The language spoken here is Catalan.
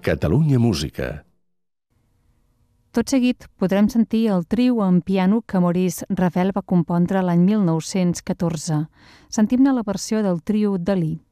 Catalunya Música. Tot seguit podrem sentir el trio en piano que Maurice Ravel va compondre l'any 1914. Sentim-ne la versió del trio Dalí.